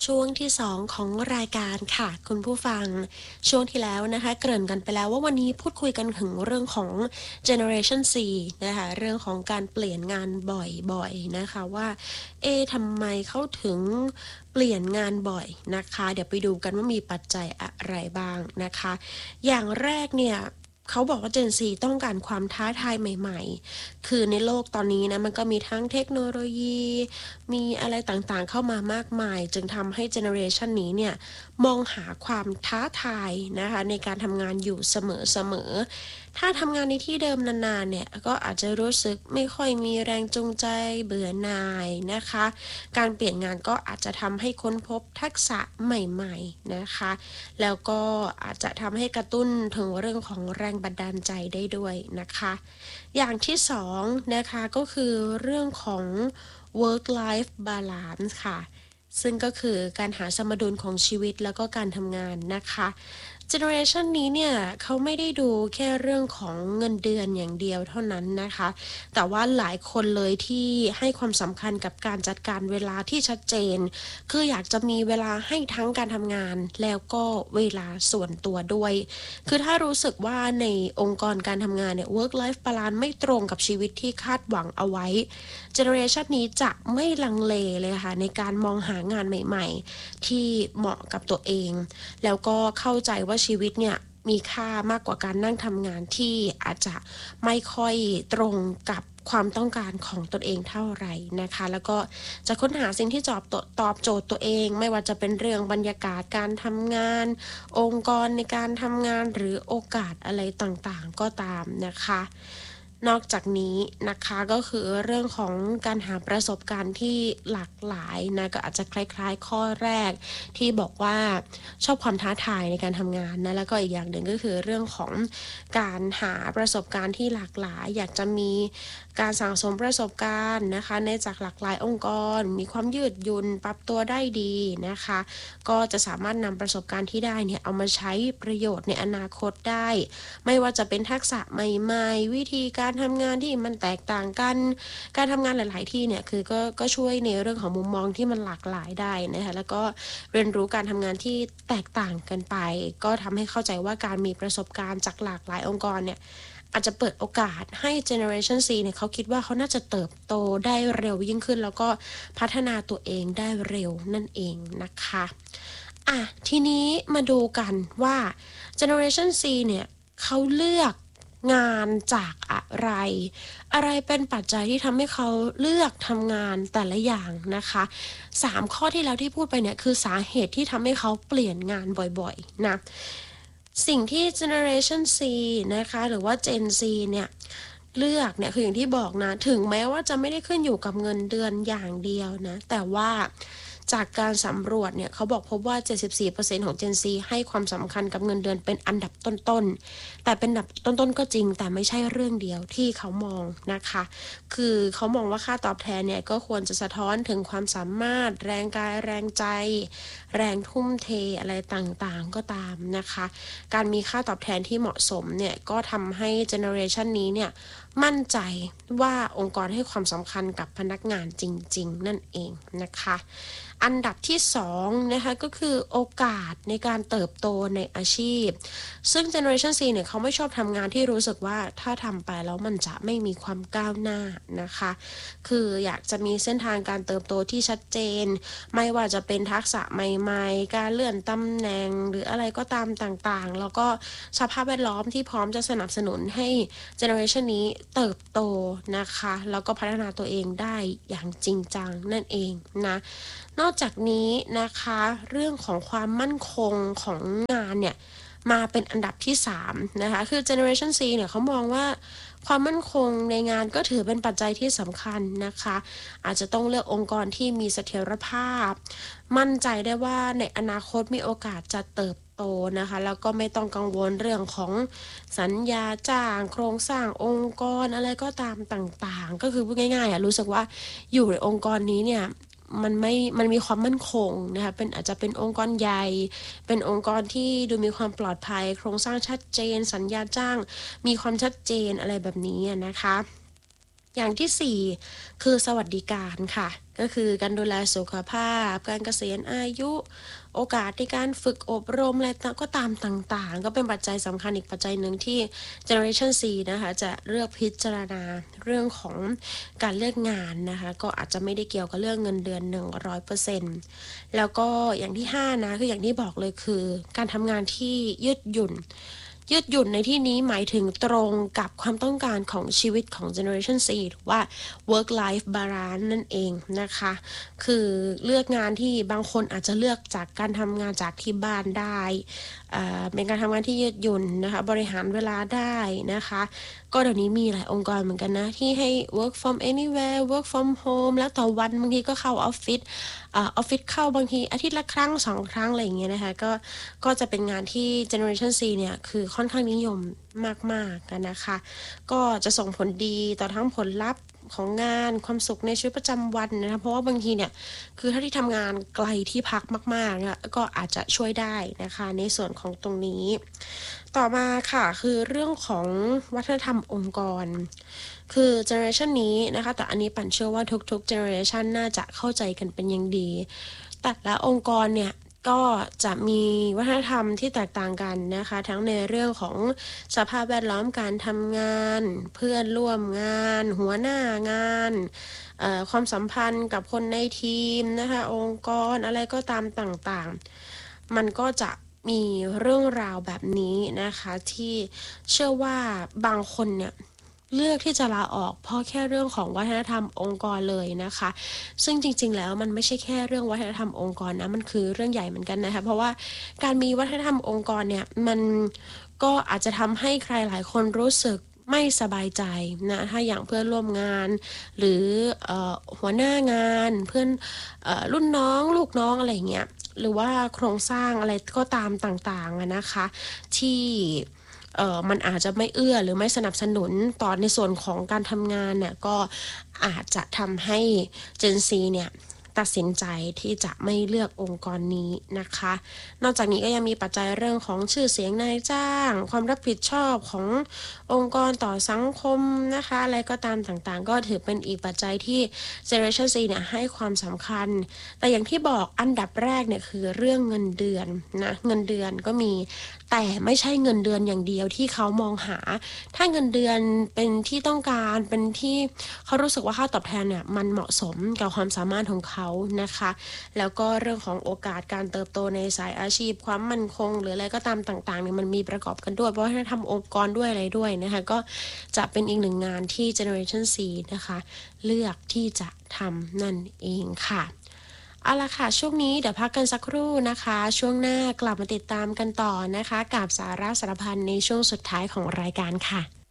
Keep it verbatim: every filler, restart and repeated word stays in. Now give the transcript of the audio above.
ช่วงที่สองของรายการค่ะคุณผู้ฟังช่วงที่แล้วนะคะเกริ่นกันไปแล้วว่าวันนี้พูดคุยกันถึงเรื่องของ Generation C นะคะเรื่องของการเปลี่ยนงานบ่อยๆนะคะว่าเอ๊ะทำไมเขาถึงเปลี่ยนงานบ่อยนะคะเดี๋ยวไปดูกันว่ามีปัจจัยอะไรบ้างนะคะอย่างแรกเนี่ยเขาบอกว่า Gen Z ต้องการความท้าทายใหม่ๆคือในโลกตอนนี้นะมันก็มีทั้งเทคโนโลยี มีอะไรต่างๆเข้ามามากมายจึงทำให้เจเนอเรชันนี้เนี่ยมองหาความท้าทายนะคะในการทำงานอยู่เสมอๆถ้าทำงานในที่เดิมนานๆเนี่ยก็อาจจะรู้สึกไม่ค่อยมีแรงจูงใจเบื่อหน่ายนะคะการเปลี่ยนงานก็อาจจะทำให้ค้นพบทักษะใหม่ๆนะคะแล้วก็อาจจะทำให้กระตุ้นถึงเรื่องของแรงบันดาลใจได้ด้วยนะคะอย่างที่สองนะคะก็คือเรื่องของ work life balance ค่ะซึ่งก็คือการหาสมดุลของชีวิตแล้วก็การทำงานนะคะ generation นี้เนี่ยเขาไม่ได้ดูแค่เรื่องของเงินเดือนอย่างเดียวเท่านั้นนะคะแต่ว่าหลายคนเลยที่ให้ความสำคัญกับการจัดการเวลาที่ชัดเจนคืออยากจะมีเวลาให้ทั้งการทำงานแล้วก็เวลาส่วนตัวด้วยคือถ้ารู้สึกว่าในองค์กรการทำงานเนี่ย work life balance ไม่ตรงกับชีวิตที่คาดหวังเอาไว้ generation นี้จะไม่ลังเลเลยค่ะในการมองหางานใหม่ๆที่เหมาะกับตัวเองแล้วก็เข้าใจว่าชีวิตเนี่ยมีค่ามากกว่าการนั่งทำงานที่อาจจะไม่ค่อยตรงกับความต้องการของตนเองเท่าไหร่นะคะแล้วก็จะค้นหาสิ่งที่ตอบตอบโจทย์ตัวเองไม่ว่าจะเป็นเรื่องบรรยากาศการทำงานองค์กรในการทำงานหรือโอกาสอะไรต่างๆก็ตามนะคะนอกจากนี้นะคะก็คือเรื่องของการหาประสบการณ์ที่หลากหลายนะก็อาจจะคล้ายๆข้อแรกที่บอกว่าชอบความท้าทายในการทำงานนะแล้วก็อีกอย่างหนึ่งก็คือเรื่องของการหาประสบการณ์ที่หลากหลายอยากจะมีการสั่งสมประสบการณ์นะคะในจากหลากหลายองค์กรมีความยืดหยุ่นปรับตัวได้ดีนะคะก็จะสามารถนำประสบการณ์ที่ได้เนี่ยเอามาใช้ประโยชน์ในอนาคตได้ไม่ว่าจะเป็นทักษะใหม่ๆวิธีการทำงานที่มันแตกต่างกันการทำงานหลายๆที่เนี่ยคือก็ก็ช่วยในเรื่องของมุมมองที่มันหลากหลายได้นะคะแล้วก็เรียนรู้การทำงานที่แตกต่างกันไปก็ทำให้เข้าใจว่าการมีประสบการณ์จากหลากหลายองค์กรเนี่ยอาจจะเปิดโอกาสให้ Generation C เนี่ยเขาคิดว่าเขาน่าจะเติบโตได้เร็วยิ่งขึ้นแล้วก็พัฒนาตัวเองได้เร็วนั่นเองนะคะอ่ะทีนี้มาดูกันว่า Generation C เนี่ยเขาเลือกงานจากอะไรอะไรเป็นปัจจัยที่ทำให้เขาเลือกทำงานแต่ละอย่างนะคะสามข้อที่แล้วที่พูดไปเนี่ยคือสาเหตุที่ทำให้เขาเปลี่ยนงานบ่อยๆนะสิ่งที่ Generation C นะคะหรือว่า Gen Z เนี่ยเลือกเนี่ยคืออย่างที่บอกนะถึงแม้ว่าจะไม่ได้ขึ้นอยู่กับเงินเดือนอย่างเดียวนะแต่ว่าจากการสำรวจเนี่ยเขาบอกพบว่า เจ็ดสิบสี่เปอร์เซ็นต์ ของ Gen Z ให้ความสำคัญกับเงินเดือนเป็นอันดับต้นๆแต่เป็นอันดับต้นๆก็จริงแต่ไม่ใช่เรื่องเดียวที่เขามองนะคะคือเขามองว่าค่าตอบแทนเนี่ยก็ควรจะสะท้อนถึงความสามารถแรงกายแรงใจแรงทุ่มเทอะไรต่างๆก็ตามนะคะการมีค่าตอบแทนที่เหมาะสมเนี่ยก็ทำให้เจเนอเรชันนี้เนี่ยมั่นใจว่าองค์กรให้ความสำคัญกับพนักงานจริงๆนั่นเองนะคะอันดับที่สองนะคะก็คือโอกาสในการเติบโตในอาชีพซึ่ง Generation C เนี่ยเขาไม่ชอบทำงานที่รู้สึกว่าถ้าทำไปแล้วมันจะไม่มีความก้าวหน้านะคะคืออยากจะมีเส้นทางการเติบโตที่ชัดเจนไม่ว่าจะเป็นทักษะใหม่ๆการเลื่อนตำแหน่งหรืออะไรก็ตามต่างๆแล้วก็สภาพแวดล้อมที่พร้อมจะสนับสนุนให้ Generation นี้เติบโตนะคะแล้วก็พัฒนาตัวเองได้อย่างจริงจังนั่นเองนะนอกจากนี้นะคะเรื่องของความมั่นคงของงานเนี่ยมาเป็นอันดับที่สามนะคะคือ Generation C เนี่ยเขามองว่าความมั่นคงในงานก็ถือเป็นปัจจัยที่สำคัญนะคะอาจจะต้องเลือกองค์กรที่มีเสถียรภาพมั่นใจได้ว่าในอนาคตมีโอกาสจะเติบโตนะคะแล้วก็ไม่ต้องกังวลเรื่องของสัญญาจ้างโครงสร้างองค์กรอะไรก็ตามต่างๆก็คือพูดง่ายๆอ่ะรู้สึกว่าอยู่ในองค์กรนี้เนี่ยมันไม่มันมีความมั่นคงนะคะเป็นอาจจะเป็นองค์กรใหญ่เป็นองค์กรที่ดูมีความปลอดภัยโครงสร้างชัดเจนสัญญาจ้างมีความชัดเจนอะไรแบบนี้นะคะอย่างที่สี่คือสวัสดิการค่ะก็คือการดูแลสุขภาพการเกษียณอายุโอกาสในการฝึกอบรมอะไรก็ตามต่างๆก็เป็นปัจจัยสำคัญอีกปัจจัยหนึ่งที่ Generation C นะคะจะเลือกพิจารณาเรื่องของการเลือกงานนะคะก็อาจจะไม่ได้เกี่ยวกับเรื่องเงินเดือน หนึ่งร้อยเปอร์เซ็นต์ แล้วก็อย่างที่ห้านะคืออย่างที่บอกเลยคือการทำงานที่ยืดหยุ่นยืดหยุ่นในที่นี้หมายถึงตรงกับความต้องการของชีวิตของ Generation C หรือว่า work life balance นั่นเองนะคะคือเลือกงานที่บางคนอาจจะเลือกจากการทำงานจากที่บ้านได้เป็นการทำงานที่ยืดหยุ่นนะคะบริหารเวลาได้นะคะก็เดี๋ยวนี้มีหลายองค์กรเหมือนกันนะที่ให้ work from anywhere work from home แล้วต่อวันบางทีก็เข้าออฟฟิศออฟฟิศเข้าบางทีอาทิตย์ละครั้งสองครั้งอะไรอย่างเงี้ยนะคะก็ก็จะเป็นงานที่ Generation C เนี่ยคือค่อนข้างนิยมมากๆกันนะคะก็จะส่งผลดีต่อทั้งผลลัพธ์ของงานความสุขในชีวิตประจำวันนะคะเพราะว่าบางทีเนี่ยคือถ้าที่ทำงานไกลที่พักมากๆนะก็อาจจะช่วยได้นะคะในส่วนของตรงนี้ต่อมาค่ะคือเรื่องของวัฒนธรรมองค์กรคือเจเนอเรชันนี้นะคะแต่อันนี้ปั่นเชื่อว่าทุกๆเจเนอเรชันน่าจะเข้าใจกันเป็นอย่างดีแต่ละองค์กรเนี่ยก็จะมีวัฒนธรรมที่แตกต่างกันนะคะทั้งในเรื่องของสภาพแวดล้อมการทำงานเพื่อนร่วมงานหัวหน้างานความสัมพันธ์กับคนในทีมนะคะองค์กรอะไรก็ตามต่างๆมันก็จะมีเรื่องราวแบบนี้นะคะที่เชื่อว่าบางคนเนี่ยเลือกที่จะลาออกเพราะแค่เรื่องของวัฒนธรรมองค์กรเลยนะคะซึ่งจริงๆแล้วมันไม่ใช่แค่เรื่องวัฒนธรรมองค์กรนะมันคือเรื่องใหญ่เหมือนกันนะคะเพราะว่าการมีวัฒนธรรมองค์กรเนี่ยมันก็อาจจะทำให้ใครหลายคนรู้สึกไม่สบายใจนะถ้าอย่างเพื่อนร่วมงานหรือเอ่อหัวหน้างานเพื่อนเอ่อรุ่นน้องลูกน้องอะไรเงี้ยหรือว่าโครงสร้างอะไรก็ตามต่างๆนะคะที่เอ่อมันอาจจะไม่เอื้อหรือไม่สนับสนุนต่อในส่วนของการทำงานเนี่ยก็อาจจะทำให้ Gen Z เนี่ยตัดสินใจที่จะไม่เลือกองค์กรนี้นะคะนอกจากนี้ก็ยังมีปัจจัยเรื่องของชื่อเสียงนายจ้างความรับผิดชอบขององค์กรต่อสังคมนะคะอะไรก็ตามต่างๆก็ถือเป็นอีกปัจจัยที่ Generation C เนี่ยให้ความสำคัญแต่อย่างที่บอกอันดับแรกเนี่ยคือเรื่องเงินเดือนนะเงินเดือนก็มีแต่ไม่ใช่เงินเดือนอย่างเดียวที่เขามองหาถ้าเงินเดือนเป็นที่ต้องการเป็นที่เขารู้สึกว่าค่าตอบแทนเนี่ยมันเหมาะสมกับความสามารถของเขานะคะแล้วก็เรื่องของโอกาสการเติบโตในสายอาชีพความมั่นคงหรืออะไรก็ตามต่างๆเนี่ยมันมีประกอบกันด้วยเพราะว่าถ้าทำองค์กรด้วยอะไรด้วยนะคะก็จะเป็นอีกหนึ่งงานที่ Generation C นะคะเลือกที่จะทำนั่นเองค่ะเอาล่ะค่ะช่วงนี้เดี๋ยวพักกันสักครู่นะคะช่วงหน้ากลับมาติดตามกันต่อนะคะกับสาระสารพันในช่วงสุดท้ายของรายการค่ะ